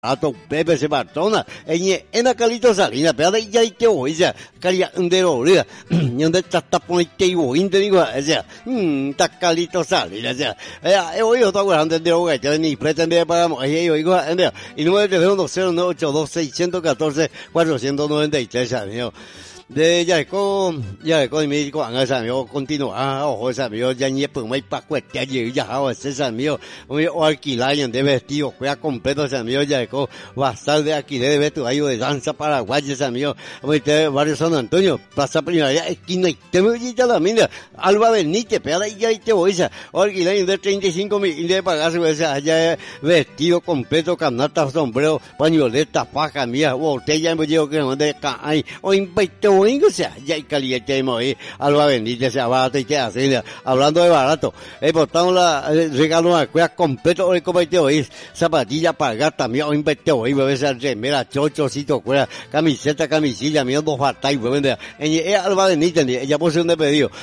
barato, Pepe se partona, en la calito salina, pero ya hay que oír, calia de rolia, y donde está ponite y voy, te digo, está calito salina, he oído todo grande de hogar, ni pretende pagamos, y oigo, y no es de 1-098-2-614-493, amigo. De ya con mi con esa amigo continúa ojo esa amigo ya ni pues muy pa cuesta ya hago ese amigo muy alquilar de vestido juega completo ese amigo ya con basal de aquí de tu ayo de danza Paraguay ese amigo muy de barrio San Antonio plaza primera esquina y te me ya la mina Alba Benítez pero ya te voy a alquilar de 35,000 y de pagarse esa allá vestido completo canasta sombrero pañoleta faja mía botella me llevo que no de cae o invito o sea, ya hay caliente y Alba Benítez, sea barato y te hace, hablando de barato, portamos la regalo a cueva completo hoy como te oís, zapatilla para gato también hoy invité hoy, bebé esa remera, chochocito, cueva, camiseta, camisilla, mío dos batallas, bebé, Alba Benítez, ella posee un de pedido,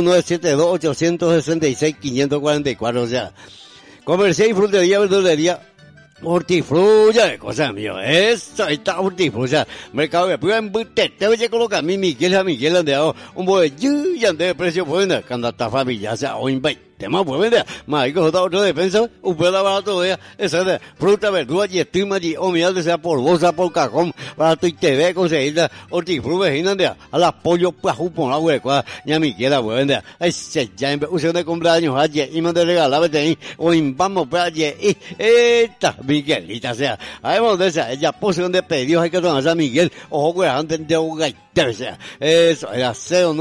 0972-866-544, o sea, comercial y frutería, verdulería, hortifrulla, cosa mío, eso, ahí está hortifrulla, mercado de pura embute, te voy a colocar mi Miguel, ande a un buen de precio bueno, cuando está familia, sea, o invite. Tema pues vender, más hay que joder otro defensa, un pedazo barato de esa de fruta, verdura y estima y o mira de sea por bolsa, por cajón, barato y TV conseguir hortifruta, vejinande, a las pollos pues por la hueca, ya mi quiera pues vender, ese ya usted de cumpleaños ayer y me de regalar vete o vamos pues ayer y esta Miguelita sea, además de esa, ella posee de pedidos hay que tomar a Miguel, ojo que antes de un sea, eso era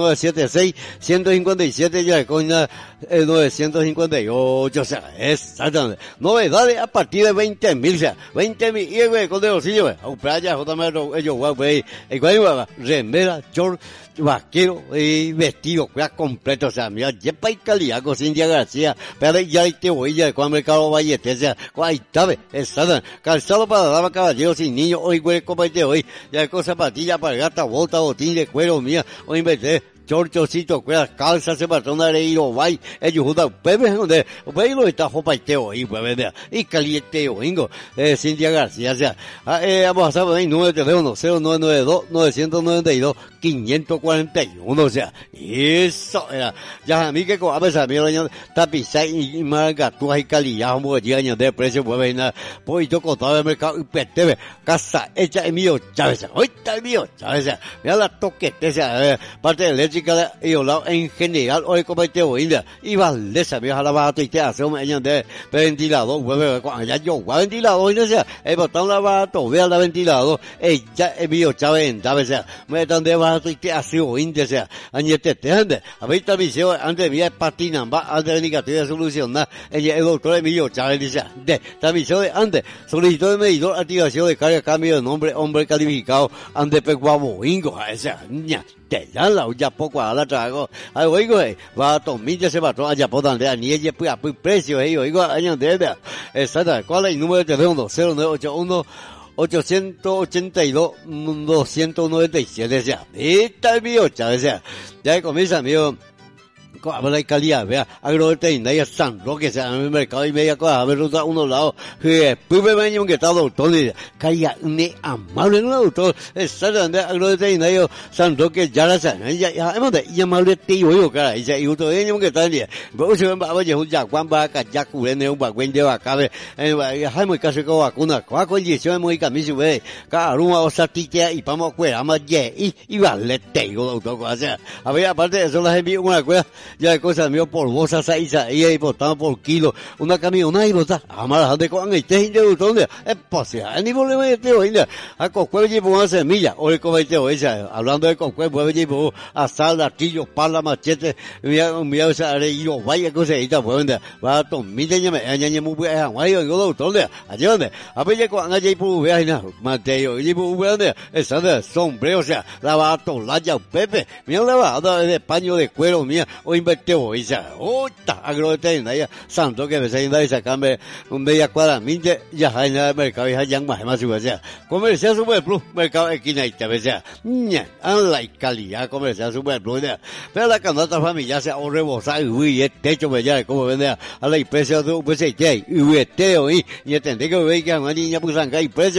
0976-157 ya coña 958, o sea, exactamente. Novedades a partir de 20,000, o sea, 20,000, y güey, con de bolsillo, güey, a playa, ellos, güey, remera, short, vaquero y vestido, cuida completo, o sea, mira, yepa y calidad, con Cintia García, pero ya te voy, ya, con Mercado Vallete, o sea, ahí está, exacto, calzado para damas, caballeros y niños, hoy, güey, como te hoy, ya con zapatilla para gata, bota, botín de cuero, mía, hoy inventé, chorchocito, cuerdas, calza, se patrona de ir vai, ellos juntan, bebé, donde, lo está jopaiteo y pues vender, y caliente oingo, Cintia García, o sea, vamos a saber, número de teléfono, 0992-992-541, o sea, eso era, ya a mí que con a veces a mí lo tapiza y margatúas y calidad, como que llegan de precio, pues venir, pues yo contaba el mercado y petebe, casa hecha en mío, Chávez, hoy está el mío, Chávez, mira la toquete, parte de leche, y hablado en general hoy como te voy y vale sabía la barato y te hace un año de ventilador cuando ya yo ventilador no sea he botado la barato vea la ventilador ya he vio Chávez sea me dan de barato y te hace un sea añete te ande ahorita mi hijo antes vía patina va antes de que solucionar el doctor Emilio Chávez dice de también de antes solicitó de medidor activación de carga cambio de nombre hombre calificado ande peguabo ingo esa niña te dan la ya poco a la trago ay oigo va a tomar ya se va a ya podan de ni ella pues a precio oigo años de ella exacto cuál es el número de teléfono 0981 882 297 sea está el mío Chávez sea ya comienza amigo habla de calidad, vea, agroveterinaria San Roque, sea, en el mercado y media cosa, a ver, uno lado, que después me que está doctor, y calidad, ne amable, no doctor, exactamente, agroveterinario San Roque, ya la saben, ya, y amable tío, yo, cara, y usted viene que está en día, pero se va a un yacuán, va a callar, cubrirme un bagüen de vaca, hay muy casi con vacuna, con inyección muy camisa, ve, cada uno o satite y vamos a cuera, más y vale, tengo, doctor, o sea, a ver, aparte de eso, las envío una cuera, ya de cosas mío por bolsa saiza y ahí botamos por kilo una camioneta y bota amar de con y te de donde es posible ni problema de te hoy a cocuel llevo una semilla o el comete hoy hablando de cocuel pues llevo asal artillo pala machete mira esa areillo vaya cosa y ta pues va a tomar ya me muy bien guay yo doctor de allá donde a ver con allá y por ver na mateo y por ver esa de sombrero o sea lavato la ya pepe mira lavado de paño de cuero mía o inverteo esa, ota, agroveterinaria, santo que me saliendo y sacarme un media cuadra, minte, ya hay nada de mercado, ya hay más o sea, comercial super plus, mercado esquina y te ves, la calidad comercial super plus, pero la canasta familiar se ahorre bosa y el techo me ya como vende a la empresa de un pues y entendé que veía que a una niña pues y precio